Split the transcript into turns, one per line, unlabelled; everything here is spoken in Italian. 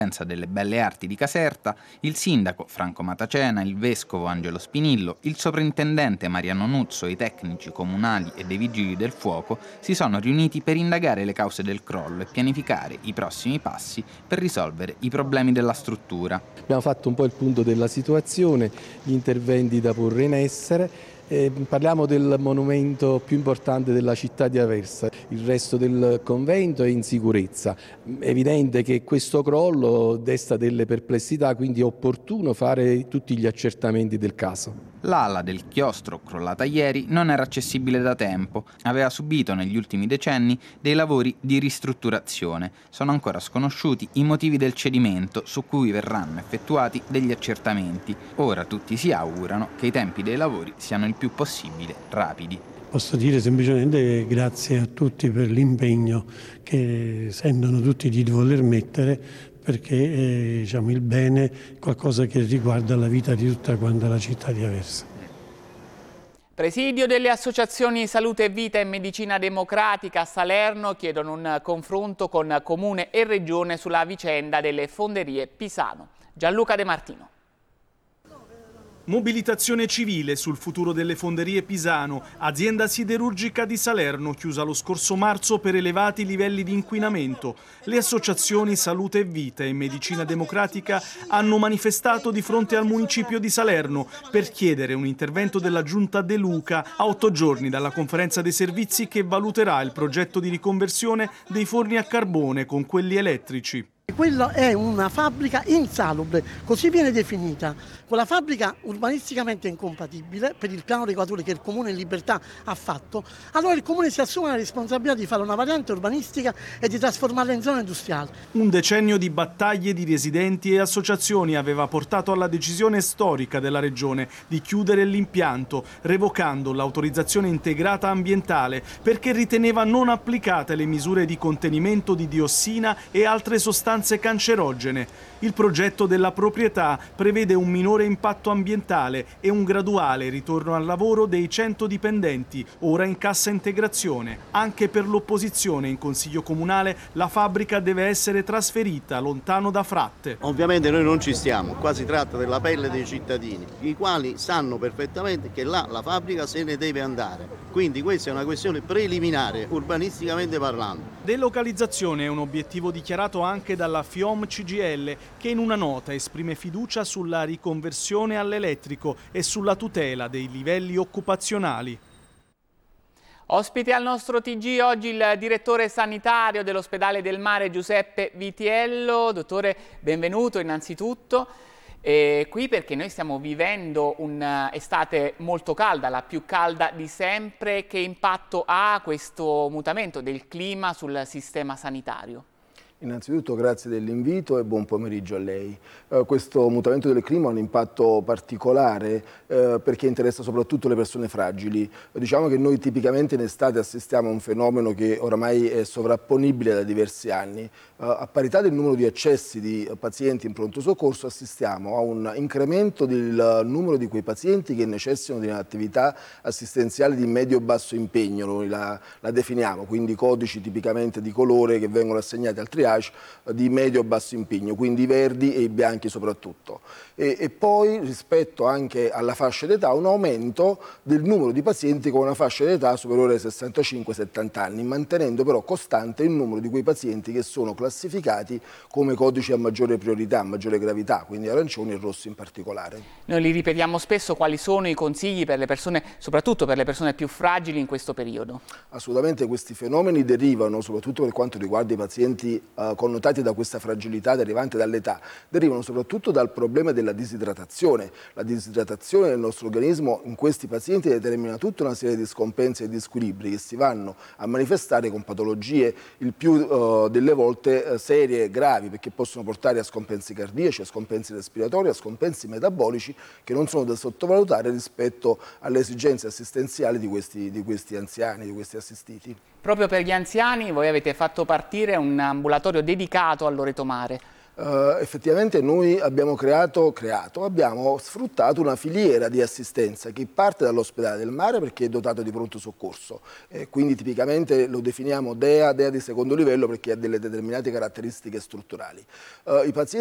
delle Belle Arti di Caserta, il sindaco Franco Matacena, il vescovo Angelo Spinillo, il sovrintendente Mariano Nuzzo e i tecnici comunali e dei vigili del fuoco si sono riuniti per indagare le cause del crollo e pianificare i prossimi passi per risolvere i problemi della struttura.
Abbiamo fatto un po' il punto della situazione, gli interventi da porre in essere. Parliamo del monumento più importante della città di Aversa, il resto del convento è in sicurezza. È evidente che questo crollo desta delle perplessità, quindi è opportuno fare tutti gli accertamenti del caso.
L'ala del chiostro, crollata ieri, non era accessibile da tempo. Aveva subito negli ultimi decenni dei lavori di ristrutturazione. Sono ancora sconosciuti i motivi del cedimento su cui verranno effettuati degli accertamenti. Ora tutti si augurano che i tempi dei lavori siano il più possibile rapidi.
Posso dire semplicemente grazie a tutti per l'impegno che sentono tutti di voler mettere, perché il bene è qualcosa che riguarda la vita di tutta quanta la città di Aversa.
Presidio delle associazioni Salute e Vita e Medicina Democratica a Salerno chiedono un confronto con Comune e Regione sulla vicenda delle fonderie Pisano. Gianluca De Martino.
Mobilitazione civile sul futuro delle fonderie Pisano, azienda siderurgica di Salerno chiusa lo scorso marzo per elevati livelli di inquinamento. Le associazioni Salute e Vita e Medicina Democratica hanno manifestato di fronte al municipio di Salerno per chiedere un intervento della Giunta De Luca a 8 giorni dalla conferenza dei servizi che valuterà il progetto di riconversione dei forni a carbone con quelli elettrici.
Quella è una fabbrica insalubre, così viene definita. Quella fabbrica urbanisticamente incompatibile per il piano regolatore che il Comune in libertà ha fatto, allora il Comune si assume la responsabilità di fare una variante urbanistica e di trasformarla in zona industriale.
Un decennio di battaglie di residenti e associazioni aveva portato alla decisione storica della Regione di chiudere l'impianto, revocando l'autorizzazione integrata ambientale perché riteneva non applicate le misure di contenimento di diossina e altre sostanze cancerogene. Il progetto della proprietà prevede un minore impatto ambientale e un graduale ritorno al lavoro dei 100 dipendenti, ora in cassa integrazione. Anche per l'opposizione in Consiglio Comunale la fabbrica deve essere trasferita lontano da Fratte.
Ovviamente noi non ci stiamo, qua si tratta della pelle dei cittadini, i quali sanno perfettamente che là la fabbrica se ne deve andare. Quindi questa è una questione preliminare, urbanisticamente parlando.
Delocalizzazione è un obiettivo dichiarato anche dalla FIOM CGIL, che in una nota esprime fiducia sulla riconversione all'elettrico e sulla tutela dei livelli occupazionali.
Ospite al nostro TG oggi il direttore sanitario dell'ospedale del Mare Giuseppe Vitiello. Dottore, benvenuto innanzitutto. Qui perché noi stiamo vivendo un'estate molto calda, la più calda di sempre. Che impatto ha questo mutamento del clima sul sistema sanitario?
Innanzitutto grazie dell'invito e buon pomeriggio a lei. Questo mutamento del clima ha un impatto particolare perché interessa soprattutto le persone fragili. Diciamo che noi tipicamente in estate assistiamo a un fenomeno che oramai è sovrapponibile da diversi anni. A parità del numero di accessi di pazienti in pronto soccorso assistiamo a un incremento del numero di quei pazienti che necessitano di un'attività assistenziale di medio-basso impegno, noi la definiamo, quindi codici tipicamente di colore che vengono assegnati al triage di medio-basso impegno, quindi i verdi e i bianchi soprattutto. E poi rispetto anche alla fascia d'età un aumento del numero di pazienti con una fascia d'età superiore ai 65-70 anni, mantenendo però costante il numero di quei pazienti che sono classificati come codici a maggiore priorità, a maggiore gravità, quindi arancioni e rossi in particolare.
Noi li ripetiamo spesso, quali sono i consigli per le persone, soprattutto per le persone più fragili in questo periodo? Assolutamente
questi fenomeni derivano, soprattutto per quanto riguarda i pazienti connotati da questa fragilità derivante dall'età, derivano soprattutto dal problema della disidratazione. La disidratazione del nostro organismo in questi pazienti determina tutta una serie di scompensi e di squilibri che si vanno a manifestare con patologie il più delle volte serie e gravi, perché possono portare a scompensi cardiaci, a scompensi respiratori, a scompensi metabolici che non sono da sottovalutare rispetto alle esigenze assistenziali di questi anziani, di questi assistiti.
Proprio per gli anziani voi avete fatto partire un ambulatorio dedicato a Loreto Mare.
Effettivamente noi abbiamo abbiamo sfruttato una filiera di assistenza che parte dall'ospedale del mare perché è dotato di pronto soccorso, quindi tipicamente lo definiamo DEA di secondo livello perché ha delle determinate caratteristiche strutturali. I pazienti